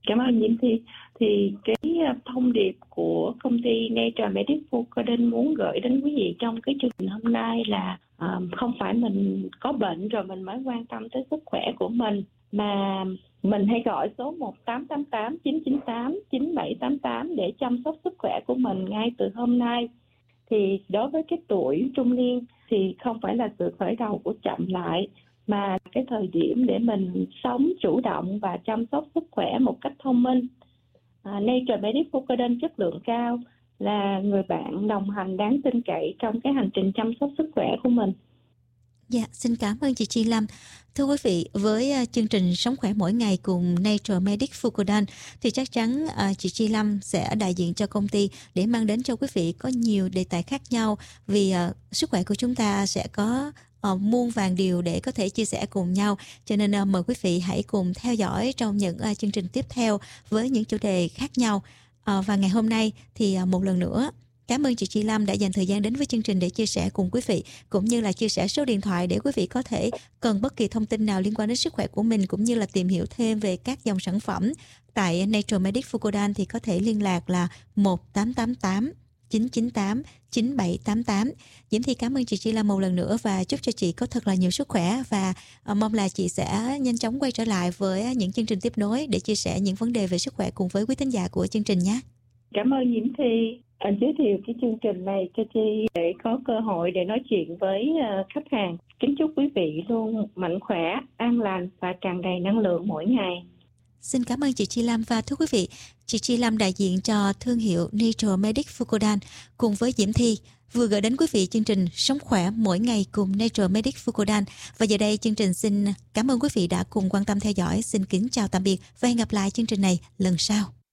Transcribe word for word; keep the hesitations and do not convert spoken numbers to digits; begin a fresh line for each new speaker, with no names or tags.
Cảm ơn Diễm Thi. Thì cái thông điệp của công ty Nature Fucoden muốn gửi đến quý vị trong cái chương trình hôm nay là uh, không phải mình có bệnh rồi mình mới quan tâm tới sức khỏe của mình, mà mình hãy gọi số một tám tám tám chín chín tám chín bảy tám tám để chăm sóc sức khỏe của mình ngay từ hôm nay. Thì đối với cái tuổi trung niên thì không phải là sự khởi đầu của chậm lại, mà cái thời điểm để mình sống chủ động và chăm sóc sức khỏe một cách thông minh. À, Nature Medic Fucoden chất lượng cao là người bạn đồng hành đáng tin cậy trong cái hành trình chăm sóc sức khỏe của mình.
Dạ, xin cảm ơn chị Chi Lâm. Thưa quý vị, với uh, chương trình Sống khỏe mỗi ngày cùng Nature Medic Fucoden thì chắc chắn uh, chị Chi Lâm sẽ đại diện cho công ty để mang đến cho quý vị có nhiều đề tài khác nhau, vì uh, sức khỏe của chúng ta sẽ có uh, muôn vàn điều để có thể chia sẻ cùng nhau. Cho nên uh, mời quý vị hãy cùng theo dõi trong những uh, chương trình tiếp theo với những chủ đề khác nhau. Uh, và ngày hôm nay thì uh, một lần nữa cảm ơn chị Chi Lâm đã dành thời gian đến với chương trình để chia sẻ cùng quý vị, cũng như là chia sẻ số điện thoại để quý vị có thể cần bất kỳ thông tin nào liên quan đến sức khỏe của mình, cũng như là tìm hiểu thêm về các dòng sản phẩm tại Nature Medic Fucoden thì có thể liên lạc là một tám tám tám chín chín tám chín bảy tám tám. Diễm Thi cảm ơn chị Chi Lâm một lần nữa và chúc cho chị có thật là nhiều sức khỏe, và mong là chị sẽ nhanh chóng quay trở lại với những chương trình tiếp nối để chia sẻ những vấn đề về sức khỏe cùng với quý thính giả của chương trình nhé.
Cảm ơn Diễm Thi. Anh giới thiệu cái chương trình này cho Chi để có cơ hội để nói chuyện với uh, khách hàng. Kính chúc quý vị luôn mạnh khỏe, an lành và tràn đầy năng lượng mỗi ngày.
Xin cảm ơn chị Chi Lâm. Và thưa quý vị, chị Chi Lâm đại diện cho thương hiệu Nature Medic Fucoden cùng với Diễm Thi vừa gửi đến quý vị chương trình Sống khỏe mỗi ngày cùng Nature Medic Fucoden. Và giờ đây chương trình xin cảm ơn quý vị đã cùng quan tâm theo dõi. Xin kính chào tạm biệt và hẹn gặp lại chương trình này lần sau.